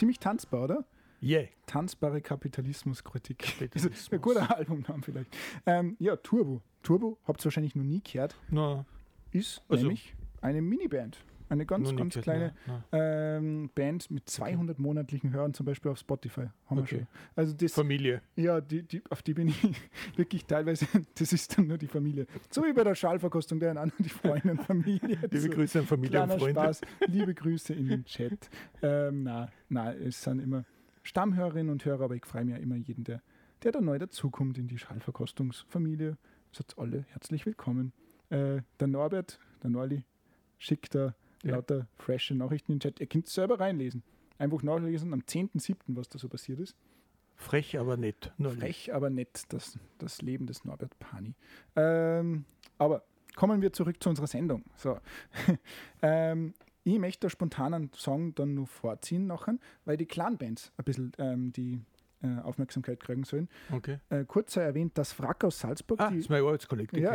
ziemlich tanzbar, oder? Yeah. Tanzbare Kapitalismuskritik. Das ist ein guter Albumname vielleicht. Ja, Turbo. Turbo, habt ihr wahrscheinlich noch nie gehört. No. Ist Also, nämlich eine Miniband. Eine ganz, ganz kleine Band mit 200 monatlichen Hörern, zum Beispiel auf Spotify. Haben wir schon. Also das, Familie. Ja, auf die bin ich wirklich teilweise, das ist dann nur die Familie. So wie bei der Schallverkostung, der auch nur die Freunde und Familie. Liebe Grüße an Familie und Freunde. Spaß. Liebe Grüße in den Chat. Es sind immer Stammhörerinnen und Hörer, aber ich freue mich ja immer jeden, der da neu dazukommt in die Schallverkostungsfamilie. Seid alle herzlich willkommen. Der Norbert, der Norli, schickt da lauter frische Nachrichten in den Chat. Ihr könnt es selber reinlesen. Einfach nachlesen am 10.7., was da so passiert ist. Frech, aber nett. Frech, aber nett, das Leben des Norbert Pani. Aber kommen wir zurück zu unserer Sendung. So. Ich möchte da spontan einen Song dann noch vorziehen nachher, weil die Clan-Bands ein bisschen die Aufmerksamkeit kriegen sollen. Okay. Kurz sei erwähnt, das Wrack aus Salzburg. Das ist mein Arbeitskollege. Ja.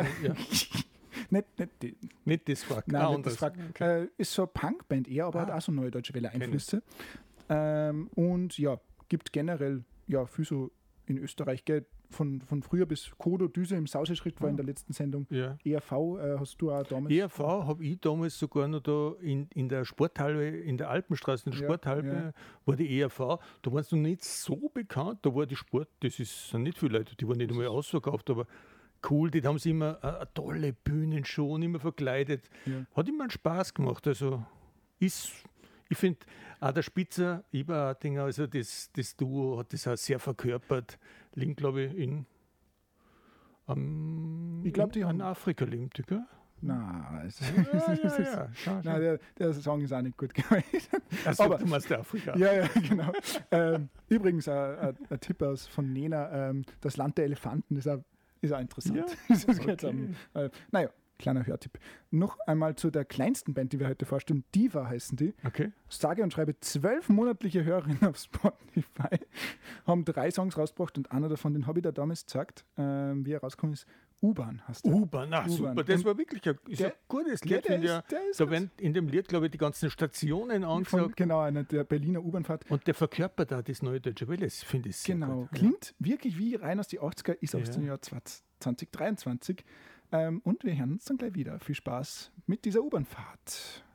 Nicht das Wrack. Nein, nicht das Wrack. Okay. Ist so eine Punkband eher, aber hat auch so neue Deutsche Welle Einflüsse. Und ja, gibt generell viel so in Österreich, gell, von früher bis Kodo Düse im Sauseschritt war in der letzten Sendung. Ja. ERV hast du auch damals. ERV habe ich damals sogar noch da in der Sporthalle, in der Alpenstraße, in der Sporthalle, war die ERV. Da war es noch nicht so bekannt, da war die Sport, sind nicht viele Leute, die waren nicht einmal ausverkauft, aber cool, die haben sich immer eine tolle Bühnenshow immer verkleidet. Ja. Hat immer einen Spaß gemacht. Also ich finde auch der Spitzer, Eberhardinger, also das Duo hat das auch sehr verkörpert. Liegt, glaube ich, in Afrika lebt, gell? Nein, der Song ist auch nicht gut gewesen. Aber du meinst Afrika. Ja, genau. Übrigens ein Tipp von Nena, das Land der Elefanten ist auch interessant. Ja? Naja, kleiner Hörtipp. Noch einmal zu der kleinsten Band, die wir heute vorstellen. Diva heißen die. Okay. Sage und schreibe 12 monatliche Hörerinnen auf Spotify. Haben 3 Songs rausgebracht und einer davon, den habe ich da damals gesagt, wie er rausgekommen ist. U-Bahn hast du. U-Bahn, super. Das war wirklich ein gutes Lied. Da werden in dem Lied, glaube ich, die ganzen Stationen angesagt. Genau, einer der Berliner U-Bahnfahrt. Und der verkörpert da das neue Deutsche Welle, finde ich sehr gut. Klingt wirklich wie rein aus die 80er, ist aus dem Jahr 2023. Und wir hören uns dann gleich wieder. Viel Spaß mit dieser U-Bahnfahrt.